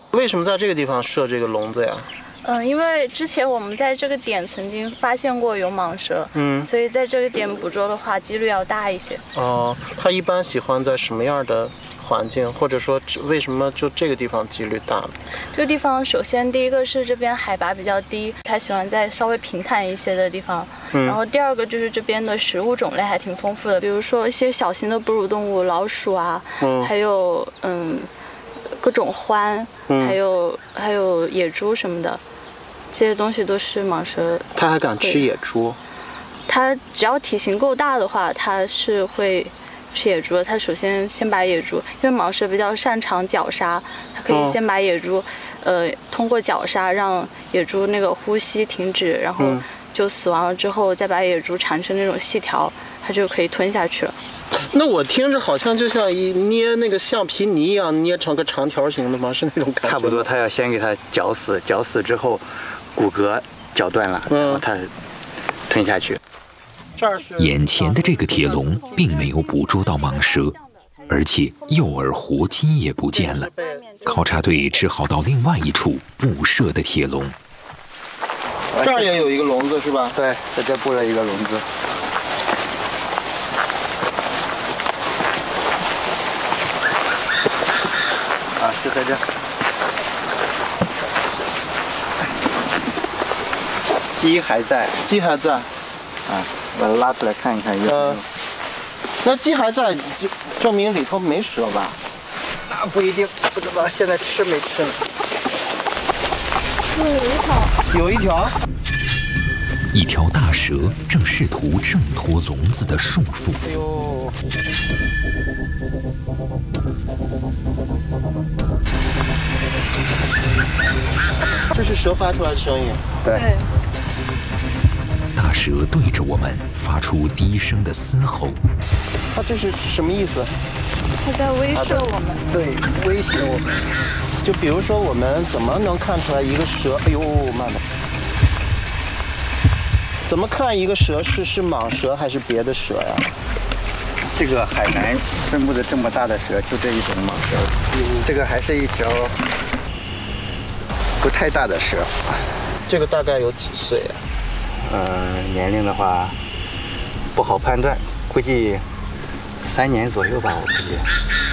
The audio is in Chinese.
为什么在这个地方设这个笼子呀？ 因为之前我们在这个点曾经发现过有蟒蛇，所以在这个点捕捉的话，几率要大一些。 哦，它一般喜欢在什么样的环境，或者说为什么就这个地方几率大呢？ 这个地方首先第一个是这边海拔比较低，它喜欢在稍微平坦一些的地方。然后第二个就是这边的食物种类还挺丰富的，比如说一些小型的哺乳动物，老鼠啊，还有各种獾，还有野猪什么的，这些东西都是蟒蛇。 它还敢吃野猪？ 它只要体型够大的话，它是会吃野猪的。它首先把野猪，因为蟒蛇比较擅长绞杀，它可以先把野猪，通过绞杀让野猪那个呼吸停止，然后就死亡了之后，再把野猪缠成那种细条，它就可以吞下去了。 那我听着好像就像捏那个橡皮泥一样，捏成个长条形的吗？是那种感觉？ 差不多，它要先给它绞死，绞死之后，骨骼绞断了，然后它吞下去。 眼前的这个铁笼并没有捕捉到蟒蛇，而且诱饵活鸡也不见了。考察队只好到另外一处布设的铁笼。 这儿也有一个笼子是吧？ 对，在这布了一个笼子。啊，就在这。鸡还在。 鸡还在。 啊，把它拉出来看一看有没有。 那鸡还在，就证明里头没蛇吧？ 那不一定，不知道现在吃没吃呢。 有一条。 一条大蛇正试图挣脱笼子的束缚。 哎呦！这是蛇发出来的声音。 对。 大蛇对着我们发出低声的嘶吼。 它这是什么意思？ 它在威慑我们。 对，威胁我们。就比如说，我们怎么能看出来一个蛇？哎呦，慢点。怎么看一个蛇是蟒蛇还是别的蛇呀？ 这个海南分布的这么大的蛇，就这一种蟒蛇。这个还是一条不太大的蛇。 这个大概有几岁呀？ 年龄的话不好判断，估计3年左右吧，我估计。